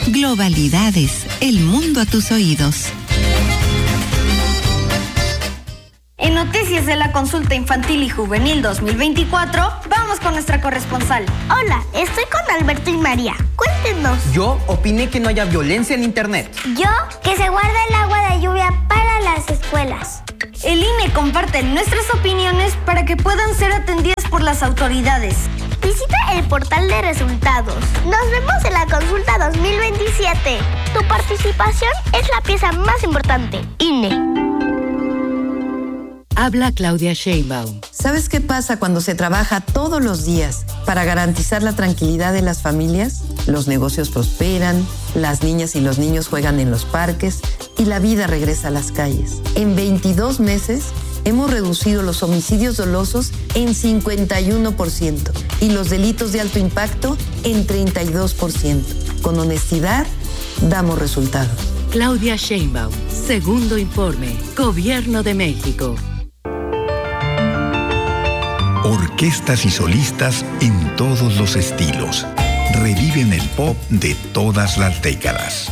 Globalidades, el mundo a tus oídos. En Noticias de la Consulta Infantil y Juvenil 2024, vamos con nuestra corresponsal. Hola, estoy con Alberto y María. Cuéntenos. Yo opiné que no haya violencia en internet. Yo, que se guarde el agua de lluvia para las escuelas. El INE comparte nuestras opiniones para que puedan ser atendidas por las autoridades. Visita el portal de resultados. Nos vemos en la consulta 2027. Tu participación es la pieza más importante. INE. Habla Claudia Sheinbaum. ¿Sabes qué pasa cuando se trabaja todos los días para garantizar la tranquilidad de las familias? Los negocios prosperan, las niñas y los niños juegan en los parques y la vida regresa a las calles. En 22 meses hemos reducido los homicidios dolosos en 51% y los delitos de alto impacto en 32%. Con honestidad, damos resultados. Claudia Sheinbaum, segundo informe, Gobierno de México. Orquestas y solistas en todos los estilos. Reviven el pop de todas las décadas.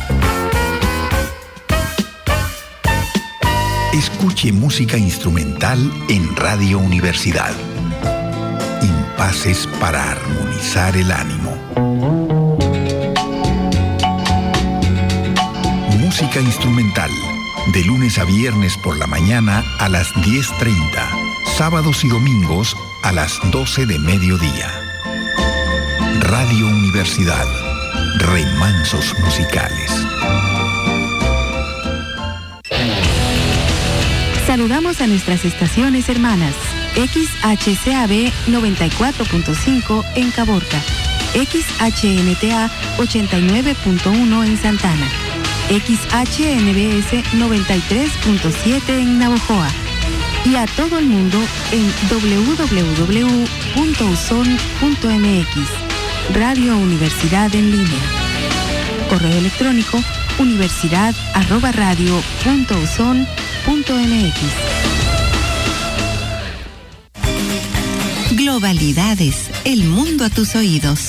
Escuche música instrumental en Radio Universidad. Impases para armonizar el ánimo. Música instrumental, de lunes a viernes por la mañana a las 10:30, sábados y domingos a las 12 de mediodía. Radio Universidad, remansos musicales. Saludamos a nuestras estaciones hermanas. XHCAB 94.5 en Caborca. XHNTA 89.1 en Santana. XHNBS 93.7 en Navojoa. Y a todo el mundo en www.uson.mx. Radio Universidad en línea. Correo electrónico universidad@radio.uson.mx. Globalidades, el mundo a tus oídos.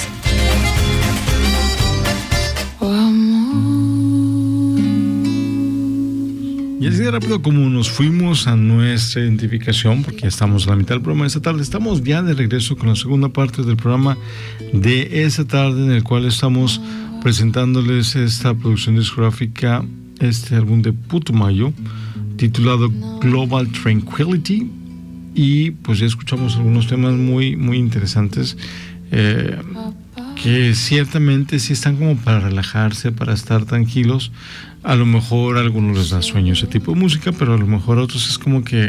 Y así de rápido como nos fuimos a nuestra identificación, porque ya estamos a la mitad del programa de esta tarde, estamos ya de regreso con la segunda parte del programa de esta tarde, en el cual estamos presentándoles esta producción discográfica, este álbum de Putumayo, titulado Global Tranquility. Y pues ya escuchamos algunos temas muy, muy interesantes, que ciertamente sí están como para relajarse, para estar tranquilos. A lo mejor a algunos les da sueño ese tipo de música, pero a lo mejor a otros es como que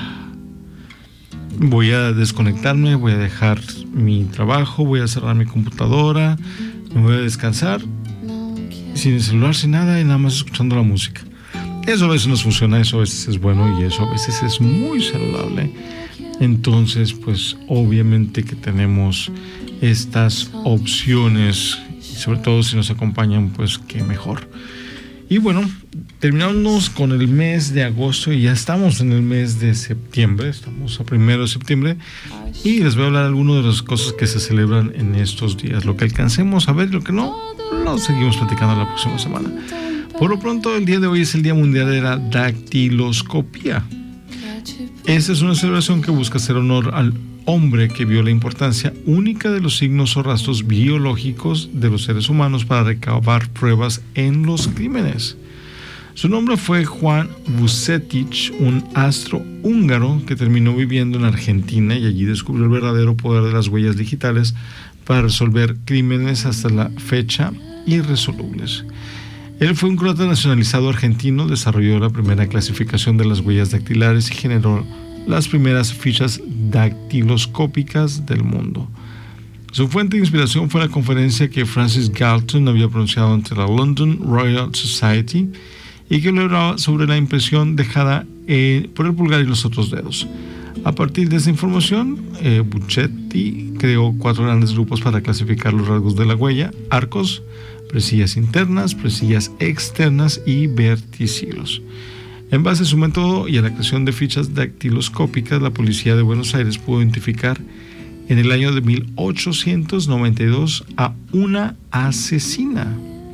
voy a desconectarme, voy a dejar mi trabajo, voy a cerrar mi computadora, me voy a descansar, sin el celular, sin nada, y nada más escuchando la música. Eso a veces nos funciona, eso a veces es bueno y eso a veces es muy saludable. Entonces, pues obviamente que tenemos estas opciones, y sobre todo si nos acompañan, pues qué mejor. Y bueno, terminamos con el mes de agosto y ya estamos en el mes de septiembre, estamos a 1 de septiembre, y les voy a hablar de algunas de las cosas que se celebran en estos días. Lo que alcancemos a ver y lo que no, lo seguimos platicando la próxima semana. Por lo pronto, el día de hoy es el Día Mundial de la Dactiloscopía. Esta es una celebración que busca hacer honor al hombre que vio la importancia única de los signos o rastros biológicos de los seres humanos para recabar pruebas en los crímenes. Su nombre fue Juan Vucetich, un astro húngaro que terminó viviendo en Argentina y allí descubrió el verdadero poder de las huellas digitales para resolver crímenes hasta la fecha irresolubles. Él fue un croata nacionalizado argentino, desarrolló la primera clasificación de las huellas dactilares y generó las primeras fichas dactiloscópicas del mundo. Su fuente de inspiración fue la conferencia que Francis Galton había pronunciado ante la London Royal Society y que hablaba sobre la impresión dejada por el pulgar y los otros dedos. A partir de esa información, Buchetti creó 4 grandes grupos para clasificar los rasgos de la huella: arcos, presillas internas, presillas externas y verticilos. En base a su método y a la creación de fichas dactiloscópicas, la policía de Buenos Aires pudo identificar en el año de 1892 a una asesina.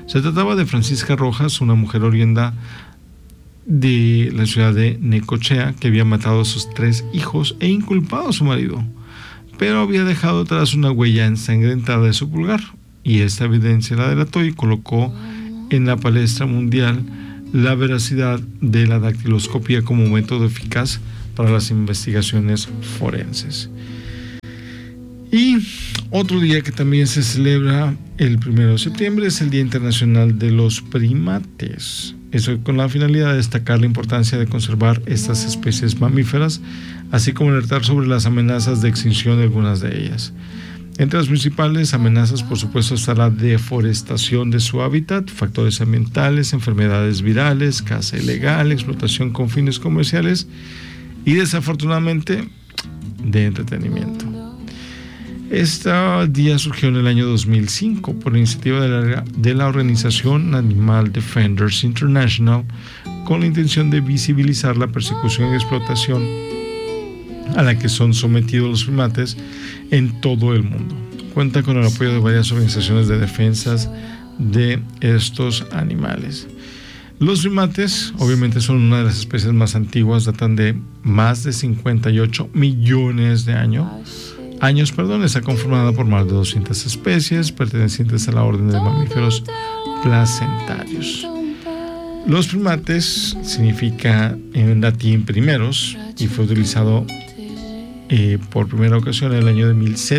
Se trataba de Francisca Rojas, una mujer oriunda de la ciudad de Necochea, que había matado a sus 3 hijos e inculpado a su marido, pero había dejado atrás una huella ensangrentada de su pulgar, y esta evidencia la delató y colocó en la palestra mundial la veracidad de la dactiloscopía como método eficaz para las investigaciones forenses. Y otro día que también se celebra el 1 de septiembre es el Día Internacional de los Primates. Eso con la finalidad de destacar la importancia de conservar estas especies mamíferas, así como alertar sobre las amenazas de extinción de algunas de ellas. Entre las principales amenazas, por supuesto, está la deforestación de su hábitat, factores ambientales, enfermedades virales, caza ilegal, explotación con fines comerciales y, desafortunadamente, de entretenimiento. Este día surgió en el año 2005 por iniciativa de la organización Animal Defenders International, con la intención de visibilizar la persecución y explotación a la que son sometidos los primates en todo el mundo. Cuenta con el apoyo de varias organizaciones de defensas de estos animales. Los primates, obviamente, son una de las especies más antiguas, datan de más de 58 millones de años. Está conformada por más de 200 especies pertenecientes a la orden de mamíferos placentarios. Los primates significa en latín primeros y fue utilizado por primera ocasión en el año de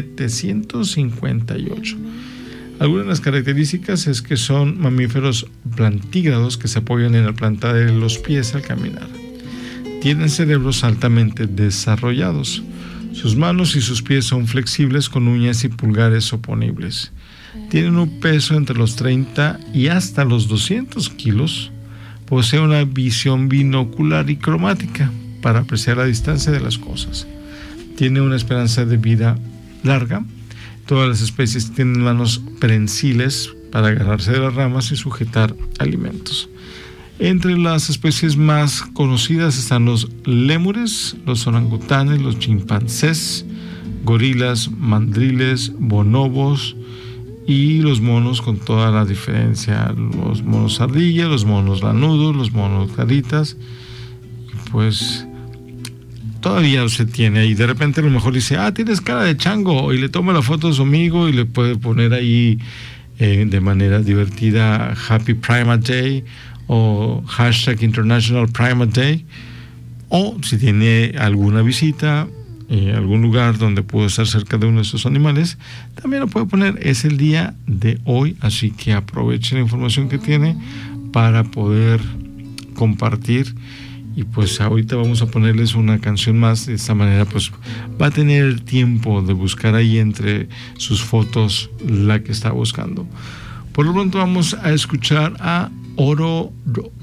1758. Algunas de las características es que son mamíferos plantígrados que se apoyan en la planta de los pies al caminar. Tienen cerebros altamente desarrollados. Sus manos y sus pies son flexibles con uñas y pulgares oponibles. Tienen un peso entre los 30 y hasta los 200 kilos. Posee una visión binocular y cromática para apreciar la distancia de las cosas. Tiene una esperanza de vida larga. Todas las especies tienen manos prensiles para agarrarse de las ramas y sujetar alimentos. Entre las especies más conocidas están los lémures, los orangutanes, los chimpancés, gorilas, mandriles, bonobos y los monos con toda la diferencia. Los monos ardilla, los monos lanudos, los monos caritas. Pues todavía se tiene y de repente a lo mejor dice, tienes cara de chango, y le toma la foto a su amigo y le puede poner ahí de manera divertida Happy Primate Day o hashtag International Primate Day, o si tiene alguna visita algún lugar donde pudo estar cerca de uno de estos animales, también lo puede poner. Es el día de hoy, así que aproveche la información que tiene para poder compartir. Y pues ahorita vamos a ponerles una canción más. De esta manera pues va a tener tiempo de buscar ahí entre sus fotos la que está buscando. Por lo pronto vamos a escuchar a Ororo.